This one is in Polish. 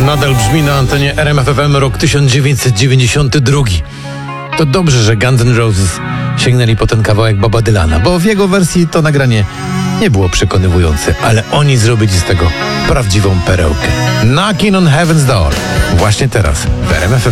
Nadal brzmi na antenie RMF FM rok 1992. To dobrze, że Guns N' Roses sięgnęli po ten kawałek Boba Dylana, bo w jego wersji to nagranie nie było przekonywujące, ale oni zrobili z tego prawdziwą perełkę. Knocking on Heaven's Door. Właśnie teraz w RMF FM.